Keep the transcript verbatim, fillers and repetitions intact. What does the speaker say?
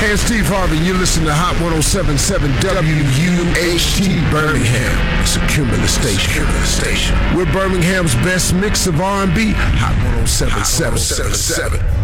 Hey, it's Steve Harvey. You listen to Hot one oh seven point seven W U H T Birmingham. It's a Cumulus station. Cumulus station. We're Birmingham's best mix of R and B. Hot one oh seven point seven.